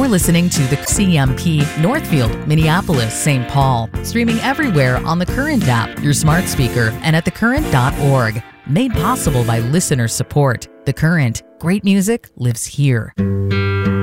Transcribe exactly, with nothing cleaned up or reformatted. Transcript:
listening to the C M P Northfield, Minneapolis, Saint Paul. Streaming everywhere on the Current app, your smart speaker, and at the current dot org. Made possible by listener support. The Current. Great music lives here.